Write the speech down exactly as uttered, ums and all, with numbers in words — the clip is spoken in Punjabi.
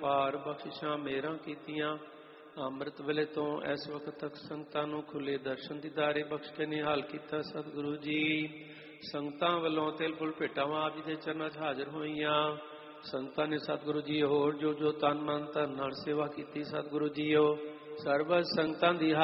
ਪਾਰ ਬਖਸ਼ਿਸ਼ਾਂ ਮੇਰਾਂ ਕੀਤੀਆਂ। ਅੰਮ੍ਰਿਤ ਵੇਲੇ ਤੋਂ ਇਸ ਵਕਤ ਤੱਕ ਸੰਗਤਾਂ ਨੂੰ ਖੁੱਲੇ ਦਰਸ਼ਨ ਦੀਦਾਰੇ ਬਖਸ਼ ਕੇ ਨਿਹਾਲ ਕੀਤਾ। ਸਤਿਗੁਰੂ ਜੀ ਸੰਗਤਾਂ ਵੱਲੋਂ ਤਿਲ ਫੁੱਲ ਭੇਟਾਵਾਂ ਆਪ ਜੀ ਦੇ ਚਰਨਾਂ 'ਚ ਹਾਜ਼ਰ ਹੋਈਆਂ। ਸੰਗਤਾਂ ਨੇ ਸਤਿਗੁਰੂ ਜੀ ਹੋਰ ਜੋ ਜੋ ਤਨ ਮਨ ਧਨ ਨਾਲ ਸੇਵਾ ਕੀਤੀ। ਸਤਿਗੁਰੂ ਜੀਓ ਸਰਬਤ ਸੰਗਤਾਂ ਦੀ